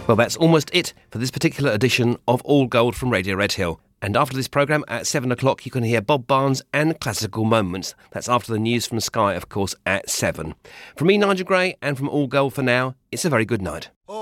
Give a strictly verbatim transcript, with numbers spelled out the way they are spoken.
Well, that's almost it for this particular edition of All Gold from Radio Redhill. And after this programme at seven o'clock, you can hear Bob Barnes and Classical Moments. That's after the news from Sky, of course, at seven. From me, Nigel Gray, and from All Gold for now, it's a very good night.